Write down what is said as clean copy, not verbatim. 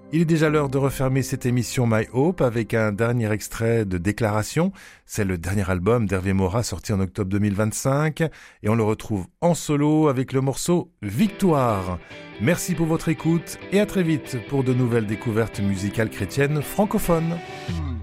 Il est déjà l'heure de refermer cette émission My Hope avec un dernier extrait de Déclaration. C'est le dernier album d'Hervé Moras sorti en octobre 2025 et on le retrouve en solo avec le morceau Victoire. Merci pour votre écoute et à très vite pour de nouvelles découvertes musicales chrétiennes francophones.